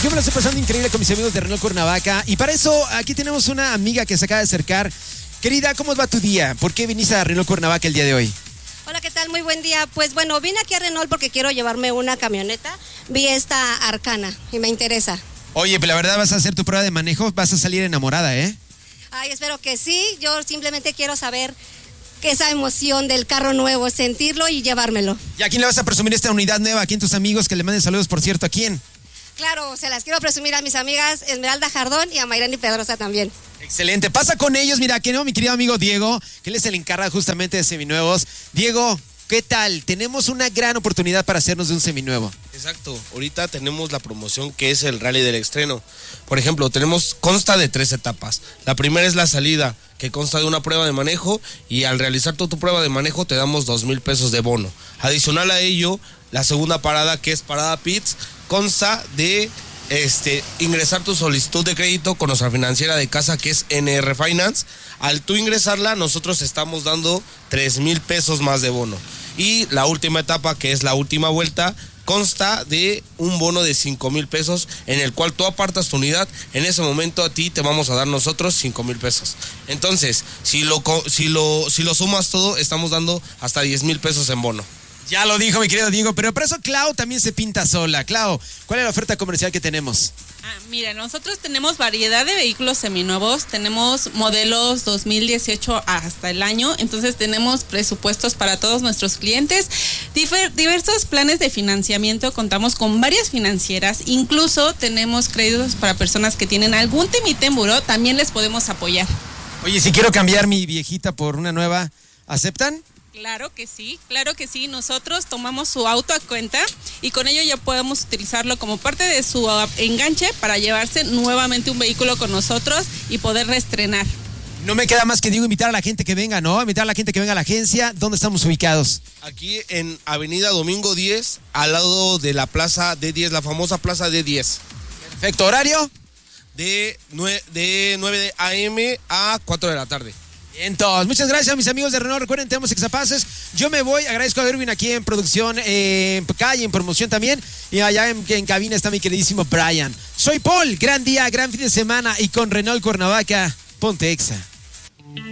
Yo me lo estoy pasando increíble con mis amigos de Renault Cuernavaca. Y para eso, aquí tenemos una amiga que se acaba de acercar. Querida, ¿cómo va tu día? ¿Por qué viniste a Renault Cuernavaca el día de hoy? Hola, ¿qué tal? Muy buen día. Pues bueno, vine aquí a Renault porque quiero llevarme una camioneta. Vi esta Arcana y me interesa. Oye, pues la verdad vas a hacer tu prueba de manejo, vas a salir enamorada, ¿eh? Ay, espero que sí. Yo simplemente quiero saber esa emoción del carro nuevo, sentirlo y llevármelo. ¿Y a quién le vas a presumir esta unidad nueva? ¿A quién tus amigos? Que le manden saludos, por cierto, ¿a quién? Claro, se las quiero presumir a mis amigas Esmeralda Jardón y a Mayrani Pedrosa también. Excelente, pasa con ellos, mira, que no, mi querido amigo Diego, que él es el encargado justamente de seminuevos. Diego, ¿qué tal? Tenemos una gran oportunidad para hacernos de un seminuevo. Exacto, ahorita tenemos la promoción que es el Rally del Estreno. Por ejemplo, consta de 3 etapas. La primera es la salida, que consta de una prueba de manejo, y al realizar tu prueba de manejo te damos 2,000 pesos de bono. Adicional a ello, la segunda parada, que es Parada Pits, consta de ingresar tu solicitud de crédito con nuestra financiera de casa, que es NR Finance. Al tú ingresarla, nosotros estamos dando 3,000 pesos más de bono. Y la última etapa, que es la última vuelta, consta de un bono de 5,000 pesos, en el cual tú apartas tu unidad. En ese momento a ti te vamos a dar nosotros 5,000 pesos. Entonces, si lo sumas todo, estamos dando hasta 10,000 pesos en bono. Ya lo dijo mi querido Diego, pero por eso Clau también se pinta sola. Clau, ¿cuál es la oferta comercial que tenemos? Mira, nosotros tenemos variedad de vehículos seminuevos, tenemos modelos 2018 hasta el año, entonces tenemos presupuestos para todos nuestros clientes, diversos planes de financiamiento, contamos con varias financieras, incluso tenemos créditos para personas que tienen algún temite en buró, también les podemos apoyar. Oye, si quiero cambiar mi viejita por una nueva, ¿aceptan? Claro que sí, nosotros tomamos su auto a cuenta y con ello ya podemos utilizarlo como parte de su enganche para llevarse nuevamente un vehículo con nosotros y poder reestrenar. No me queda más que digo invitar a la gente que venga, ¿no? Invitar a la gente que venga a la agencia. ¿Dónde estamos ubicados? Aquí en Avenida Domingo 10, al lado de la Plaza D10, la famosa Plaza D10. Perfecto, ¿horario? De 9 a.m. a 4 de la tarde. Entonces, muchas gracias mis amigos de Renault. Recuerden, tenemos Exapaces. Yo me voy, agradezco a Erwin aquí en producción, en calle, en promoción también. Y allá en cabina está mi queridísimo Brian. Soy Paul, gran día, gran fin de semana. Y con Renault Cuernavaca, ponte Exa.